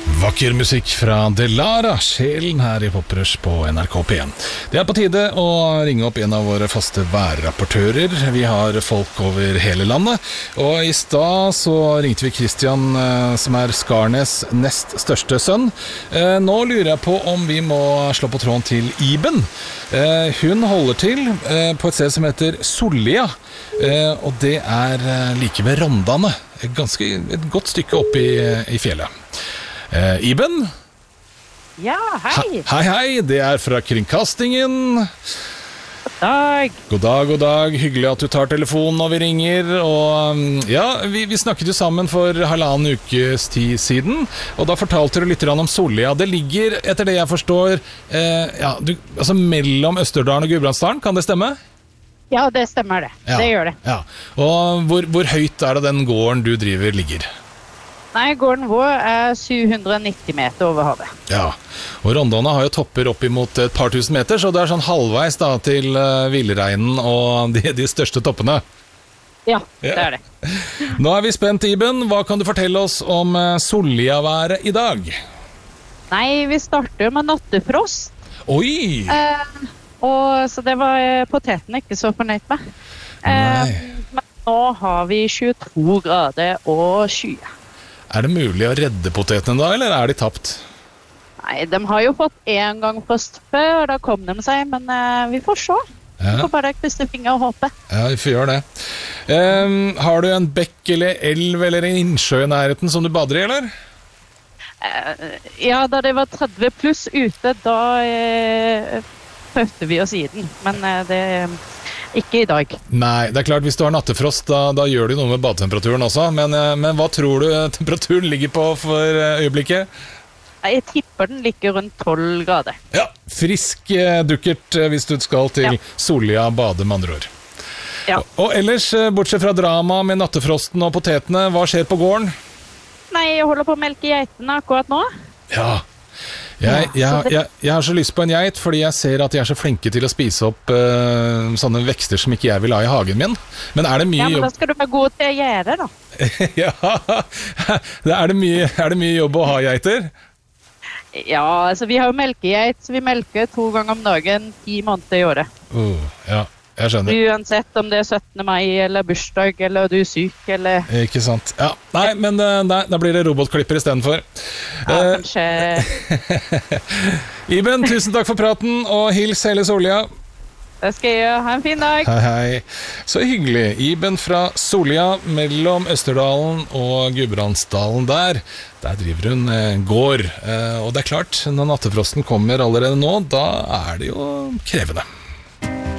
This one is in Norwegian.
Vakker musikk fra Delara, sjelen her i Poprush på NRK P1. Det på tide å ringe opp en av våre faste værrapportører. Vi har folk over hele landet, og i stad så ringte vi Christian, som Skarnes nest største sønn. Nå lurer jeg på om vi må slå på tråden til Iben. Hun holder til på et sted som heter Sollia, og det like ved Rondane. Et godt stykke opp i fjellet. Iben? Ja, hei. Hei, det fra Kringkastingen. God dag. God dag, hyggelig at du tar telefonen når vi ringer. Og ja, vi snakket jo sammen for 1,5 ukes tid siden, og da fortalte du litt om Sollia. Det ligger, etter det jeg forstår, altså mellom Østerdalen og Gudbrandsdalen, kan det stemme? Ja, det stemmer det. Ja. Det gjør det. Ja. Og hvor høyt det den gården du driver ligger? Nei, gården vår 790 meter over havet. Ja, og Rondane har jo topper opp imot et par tusen meter, så det sånn halvveis da til Villreinen og de største toppene. Ja, det det. Nå vi spent, Iben. Hva kan du fortelle oss om Sollia-været i dag? Nei, vi starter med nattefrost. Oi! Så det var poteten ikke så fornøyd med. Men nå har vi 22 grader og skyer. Det mulig å redde potetene da, eller de tapt? Nei, de har jo fått en gang frost før, og da kom de seg, men vi får se. Vi får bare krysse fingre og håpe. Ja, vi får gjøre det. Har du en bekk eller elv eller en innsjø i nærheten som du bader i, eller? Ja, da det var 30 pluss ute, da prøvde vi oss i den, men det ikke i dag. Nei, det klart, hvis du har nattefrost, da gjør du noe med badetemperaturen også, men hva tror du temperaturen ligger på for øyeblikket? Jeg tipper den ligger rundt 12 grader. Ja, frisk dukkert hvis du skal til Sollia bade med andre år. Ja. Og ellers, bortsett fra drama med nattefrosten og potetene, hva skjer på gården? Nei, jeg holder på å melke geitene akkurat nå. Ja. Jeg har så lyst på en geit, fordi jeg ser at de så flinke til å spise opp sånne vekster som ikke jeg vil ha i hagen min. Men det mye jobb? Ja, men da skal du være god til å gjøre da. Ja, det mye jobb å ha geiter? Ja, altså vi har jo melkegeit, så vi melker 2 ganger om dagen, 10 måneder i året. Ja, jeg skjønner. Uansett om det 17. mai, eller bursdag, eller du syk, eller... Ikke sant. Ja, nei, men da blir det robotklipper i stedet for. Ja, kanskje... Iben, tusen takk for praten, og hils hele Sollia. Det skal jeg gjøre. Ha en fin dag. Hei. Så hyggelig. Iben fra Sollia, mellom Østerdalen og Gudbrandsdalen der driver hun gård. Og det klart, når nattefrosten kommer allerede nå, da det jo krevende.